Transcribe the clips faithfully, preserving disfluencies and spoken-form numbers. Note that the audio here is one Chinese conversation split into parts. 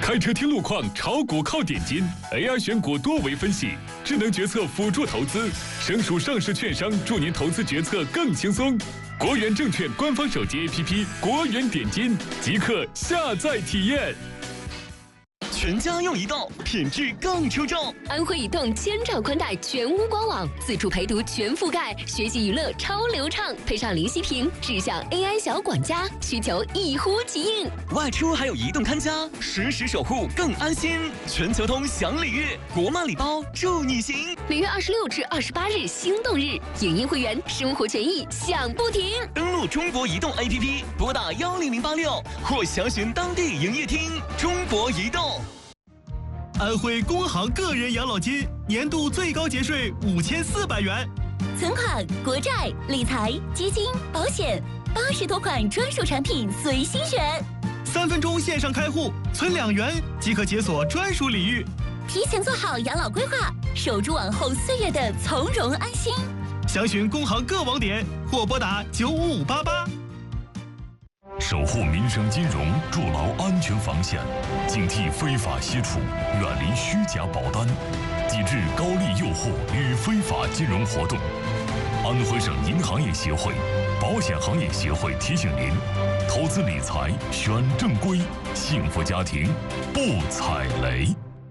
开车听路况，炒股靠点金 ，A I 选股多维分析，智能决策辅助投资，省属上市券商助您投资决策更轻松。国元证券官方手机 A P P 国元点金，即刻下载体验。 全家用移动，品质更出众。 安徽移动千兆宽带全屋官网，自助陪读全覆盖，学习娱乐超流畅，配上零息屏，智享 A I 小管家，需求一呼即应。 外出还有移动看家，实时守护更安心。全球通享礼遇，国骂礼包祝你行。 每月二十六至二十八日心动日，影音会员生活权益享不停。 登录中国移动 A P P， 拨打幺零零八六或详询当地营业厅。中国移动。 安徽工行个人养老金年度最高节税五千四百元， 存款、国债、理财、基金、保险，八十多款专属产品随心选。 三分钟线上开户，存两元即可解锁专属礼遇。 提前做好养老规划，守住往后岁月的从容安心。 详询工行各网点或拨打九五五八八。 守护民生金融，筑牢安全防线，警惕非法吸储，远离虚假保单，抵制高利诱惑与非法金融活动。安徽省银行业协会、保险行业协会提醒您：投资理财选正规，幸福家庭不踩雷。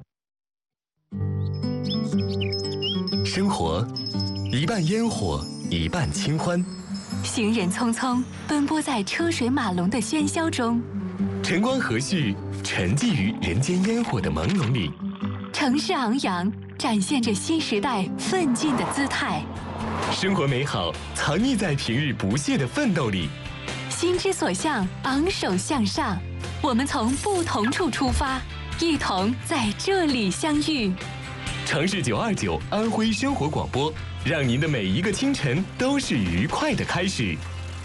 生活一半烟火，一半清欢。 行人匆匆奔波在车水马龙的喧嚣中， 晨光和煦，沉寂于人间烟火的朦胧里。 城市昂扬，展现着新时代奋进的姿态。 生活美好，藏匿在平日不懈的奋斗里。 心之所向，昂首向上。我们从不同处出发，一同在这里相遇。 城市九二九安徽生活广播，让您的每一个清晨都是愉快的开始。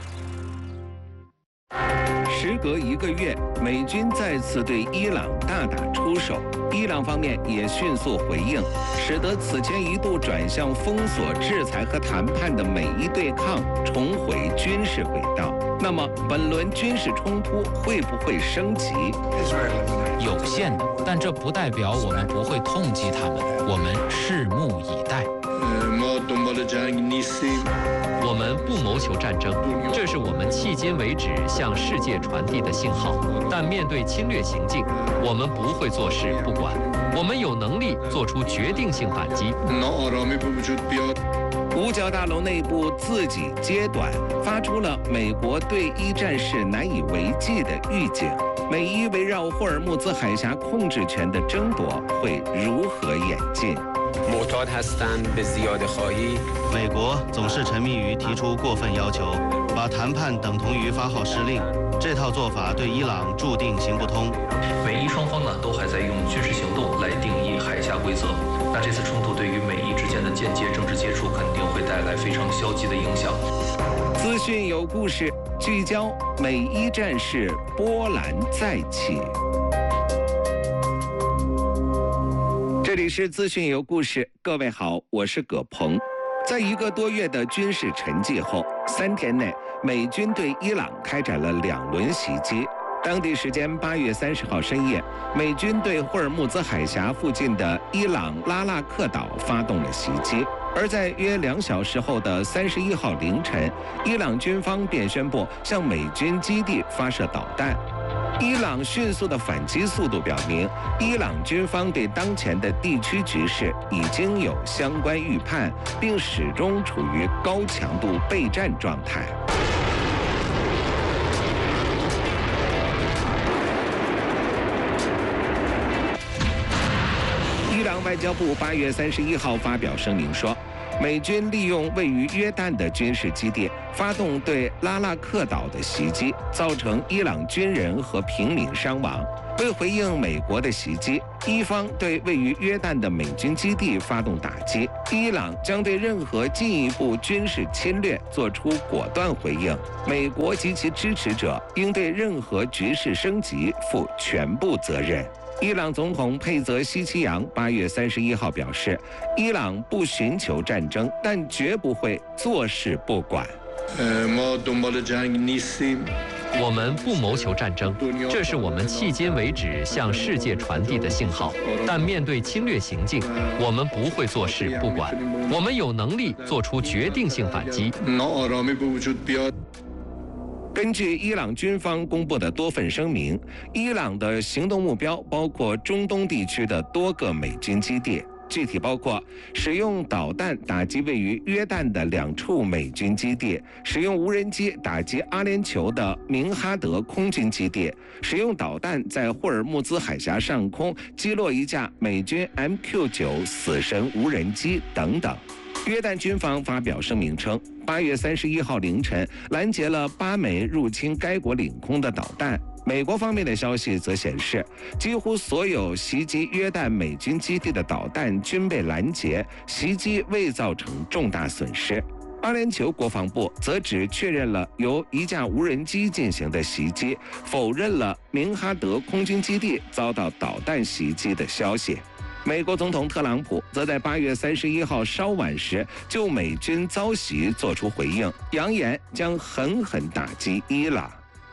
时隔一个月，美军再次对伊朗大打出手，伊朗方面也迅速回应，使得此前一度转向封锁、制裁和谈判的美伊对抗重回军事轨道。那么，本轮军事冲突会不会升级？ 有限的，但这不代表我们不会痛击他们，我们拭目以待。 我们不谋求战争，这是我们迄今为止向世界传递的信号。但面对侵略行径，我们不会坐视不管，我们有能力做出决定性反击。 五角大楼内部自己揭短，发出了美国对伊战事难以为继的预警。美伊围绕霍尔木兹海峡控制权的争夺会如何演进？ 美国总是沉迷于提出过分要求，把谈判等同于发号施令，这套做法对伊朗注定行不通。 美伊双方呢都还在用军事行动来定义海峡规则，那这次冲突对于美伊之间的间接政治接触肯定会带来非常消极的影响。 资讯有故事，聚焦美伊战事，波澜再起。这里是资讯有故事，各位好，我是葛鹏。在一个多月的军事沉寂后，三天内美军对伊朗开展了两轮袭击。当地时间八月三十号深夜，美军对霍尔木兹海峡附近的伊朗拉纳克岛发动了袭击。而在约两小时后的三十一号凌晨，伊朗军方便宣布向美军基地发射导弹。伊朗迅速的反击速度表明，伊朗军方对当前的地区局势已经有相关预判，并始终处于高强度备战状态。伊朗外交部八月三十一号发表声明说，美军利用位于约旦的军事基地发动对拉纳克岛的袭击，造成伊朗军人和平民伤亡。为回应美国的袭击，伊方对位于约旦的美军基地发动打击。伊朗将对任何进一步军事侵略做出果断回应。美国及其支持者应对任何局势升级负全部责任。伊朗总统佩泽希奇扬八月三十一号表示，伊朗不寻求战争，但绝不会坐视不管。 我们不谋求战争，这是我们迄今为止向世界传递的信号。但面对侵略行径，我们不会坐视不管，我们有能力做出决定性反击。 根据伊朗军方公布的多份声明，伊朗的行动目标包括中东地区的多个美军基地，具体包括使用导弹打击位于约旦的两处美军基地，使用无人机打击阿联酋的明哈德空军基地，使用导弹在霍尔木兹海峡上空击落一架美军 M Q 九 死神无人机等等。约旦军方发表声明称，八月三十一号凌晨拦截了八枚入侵该国领空的导弹。美国方面的消息则显示，几乎所有袭击约旦美军基地的导弹均被拦截，袭击未造成重大损失。阿联酋国防部则只确认了由一架无人机进行的袭击，否认了明哈德空军基地遭到导弹袭击的消息。美国总统特朗普则在八月三十一号稍晚时就美军遭袭作出回应，扬言将狠狠打击伊朗。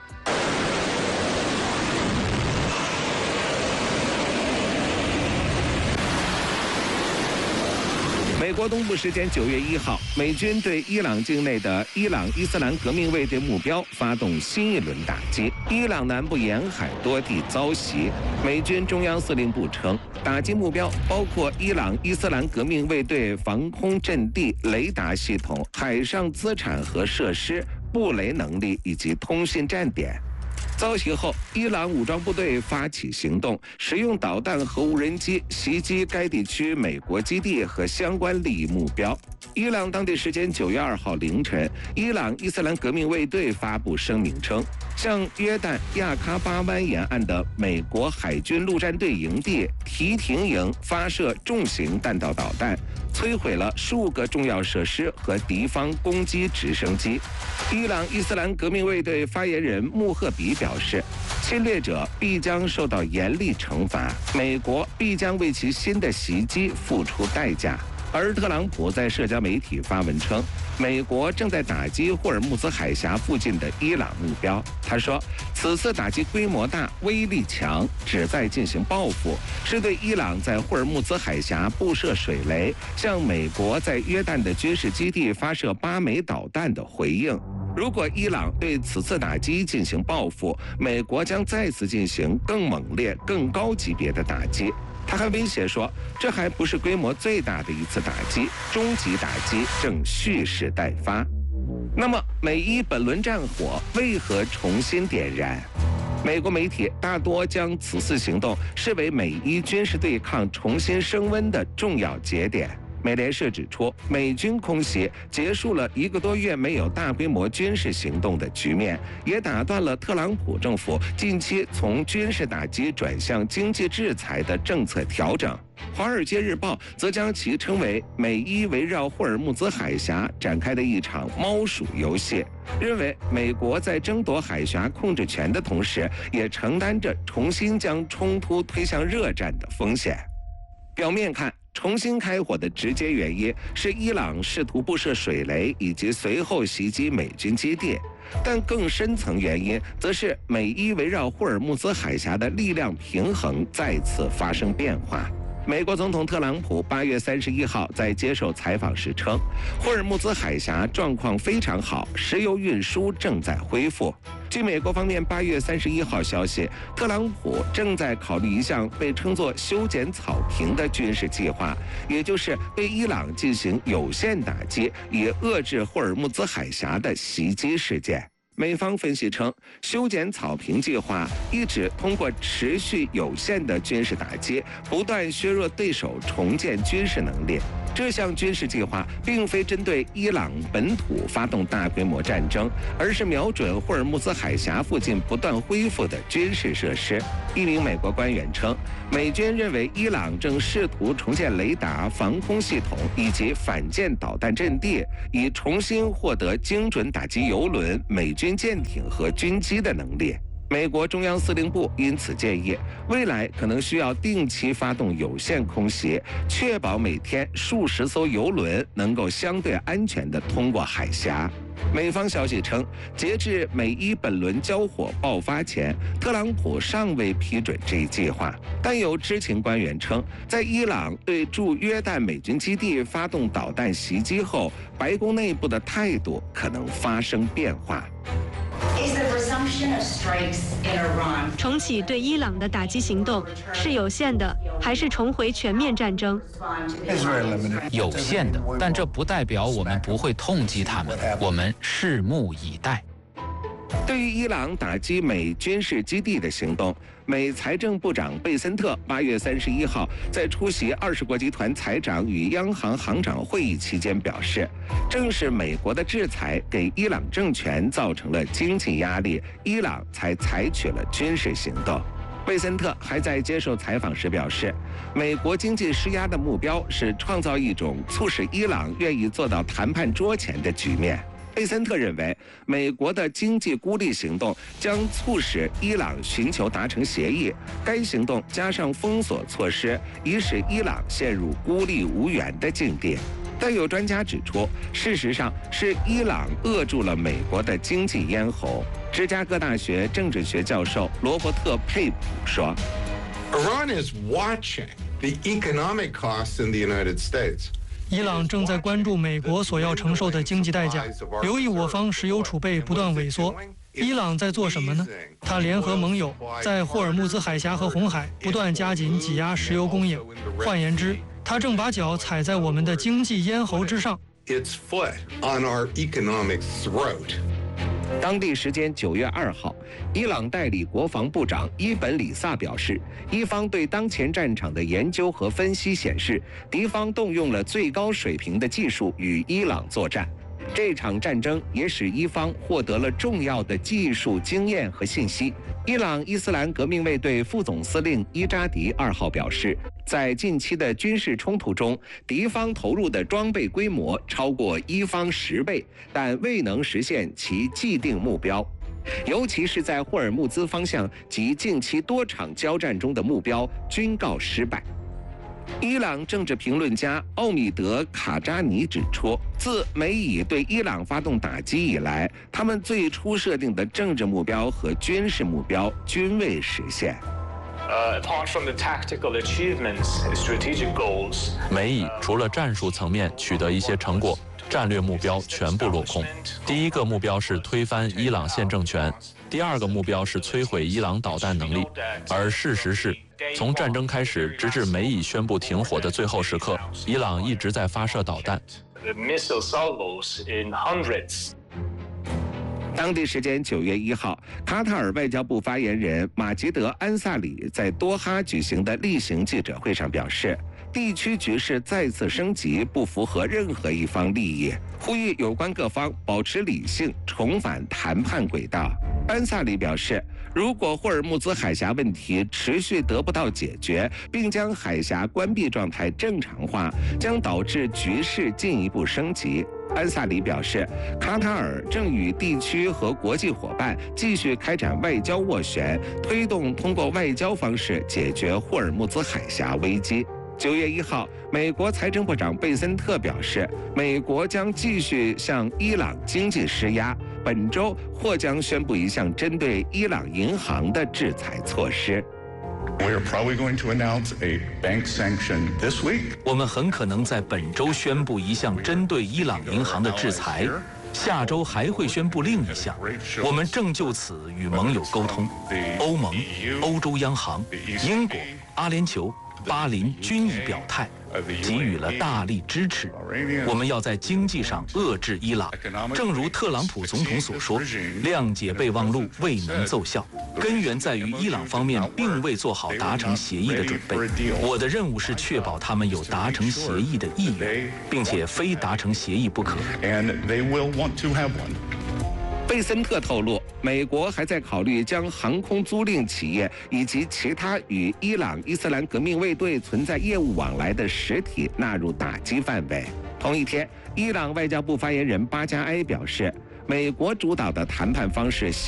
美国东部时间九月一号，美军对伊朗境内的伊朗伊斯兰革命卫队目标发动新一轮打击，伊朗南部沿海多地遭袭。美军中央司令部称，打击目标包括伊朗伊斯兰革命卫队防空阵地、雷达系统、海上资产和设施、布雷能力以及通信站点。遭袭后，伊朗武装部队发起行动，使用导弹和无人机袭击该地区美国基地和相关利益目标。伊朗当地时间九月二号凌晨，伊朗伊斯兰革命卫队发布声明称，向约旦亚喀巴湾沿岸的美国海军陆战队营地提廷营发射重型弹道导弹，摧毁了数个重要设施和敌方攻击直升机。伊朗伊斯兰革命卫队发言人穆赫比表示，侵略者必将受到严厉惩罚，美国必将为其新的袭击付出代价。而特朗普在社交媒体发文称，美国正在打击霍尔木兹海峡附近的伊朗目标。他说，此次打击规模大、威力强，旨在进行报复，是对伊朗在霍尔木兹海峡布设水雷，向美国在约旦的军事基地发射八枚导弹的回应。如果伊朗对此次打击进行报复，美国将再次进行更猛烈、更高级别的打击。他还威胁说，这还不是规模最大的一次打击，终极打击正蓄势待发。那么，美伊本轮战火为何重新点燃？美国媒体大多将此次行动视为美伊军事对抗重新升温的重要节点。美联社指出，美军空袭结束了一个多月没有大规模军事行动的局面，也打断了特朗普政府近期从军事打击转向经济制裁的政策调整。《华尔街日报》则将其称为美伊围绕霍尔木兹海峡展开的一场猫鼠游戏，认为美国在争夺海峡控制权的同时，也承担着重新将冲突推向热战的风险。表面看，重新开火的直接原因是伊朗试图布设水雷以及随后袭击美军基地，但更深层原因则是美伊围绕霍尔木兹海峡的力量平衡再次发生变化。美国总统特朗普八月三十一号在接受采访时称，霍尔木兹海峡状况非常好，石油运输正在恢复。据美国方面八月三十一号消息，特朗普正在考虑一项被称作修剪草坪的军事计划，也就是对伊朗进行有限打击，以遏制霍尔木兹海峡的袭击事件。美方分析称，修剪草坪计划一指通过持续有限的军事打击，不断削弱对手重建军事能力。这项军事计划并非针对伊朗本土发动大规模战争，而是瞄准霍尔木兹海峡附近不断恢复的军事设施。一名美国官员称，美军认为伊朗正试图重建雷达、防空系统以及反舰导弹阵地，以重新获得精准打击油轮、美军舰艇和军机的能力。美国中央司令部因此建议，未来可能需要定期发动有限空袭，确保每天数十艘油轮能够相对安全地通过海峡。 美方消息称，截至美伊本轮交火爆发前，特朗普尚未批准这一计划。但有知情官员称，在伊朗对驻约旦美军基地发动导弹袭击后，白宫内部的态度可能发生变化。 重启对伊朗的打击行动是有限的，还是重回全面战争？ 有限的，但这不代表我们不会痛击他们，我们拭目以待。 对于伊朗打击美军事基地的行动，美财政部长贝森特八月三十一号在出席二十国集团财长与央行行长会议期间表示，正是美国的制裁给伊朗政权造成了经济压力，伊朗才采取了军事行动。贝森特还在接受采访时表示，美国经济施压的目标是创造一种促使伊朗愿意坐到谈判桌前的局面。贝森特认为，美国的经济孤立行动将促使伊朗寻求达成协议。该行动加上封锁措施，已使伊朗陷入孤立无援的境地。但有专家指出，事实上是伊朗扼住了美国的经济咽喉。芝加哥大学政治学教授罗伯特·佩普说 ：“Iran is watching the economic costs in the United States.” 伊朗正在关注美国所要承受的经济代价，留意我方石油储备不断萎缩。伊朗在做什么呢？他联合盟友，在霍尔木兹海峡和红海不断加紧挤压石油供应。换言之，他正把脚踩在我们的经济咽喉之上。 Its foot on our economic throat. 当地时间九月二号，伊朗代理国防部长伊本里萨表示，伊方对当前战场的研究和分析显示，敌方动用了最高水平的技术与伊朗作战。这场战争也使伊方获得了重要的技术经验和信息。伊朗伊斯兰革命卫队副总司令伊扎迪二号表示，在近期的军事冲突中，敌方投入的装备规模超过伊方十倍，但未能实现其既定目标，尤其是在霍尔木兹方向及近期多场交战中的目标均告失败。伊朗政治评论家奥米德·卡扎尼指出，自美以对伊朗发动打击以来，他们最初设定的政治目标和军事目标均未实现。 Uh, apart from the tactical achievements, strategic goals, 美以除了战术层面取得一些成果，战略目标全部落空。第一个目标是推翻伊朗现政权，第二个目标是摧毁伊朗导弹能力。而事实是，从战争开始直至美以宣布停火的最后时刻，伊朗一直在发射导弹。 The missile salvos in hundreds. 当地时间九月一号，卡塔尔外交部发言人马吉德·安萨里在多哈举行的例行记者会上表示，地区局势再次升级不符合任何一方利益，呼吁有关各方保持理性，重返谈判轨道。安萨里表示，如果霍尔木兹海峡问题持续得不到解决，并将海峡关闭状态正常化，将导致局势进一步升级。安萨里表示，卡塔尔正与地区和国际伙伴继续开展外交斡旋，推动通过外交方式解决霍尔木兹海峡危机。九月一号，美国财政部长贝森特表示，美国将继续向伊朗经济施压，本周或将宣布一项针对伊朗银行的制裁措施。 We are probably going to announce a bank sanction this week. 我们很可能在本周宣布一项针对伊朗银行的制裁，下周还会宣布另一项。我们正就此与盟友沟通，欧盟、欧洲央行、英国、阿联酋、巴林均已表态，给予了大力支持。我们要在经济上遏制伊朗，正如特朗普总统所说，谅解备忘录未能奏效，根源在于伊朗方面并未做好达成协议的准备。我的任务是确保他们有达成协议的意愿，并且非达成协议不可。 贝森特透露，美国还在考虑将航空租赁企业以及其他与伊朗伊斯兰革命卫队存在业务往来的实体纳入打击范围。同一天，伊朗外交部发言人巴加埃表示，美国主导的谈判方式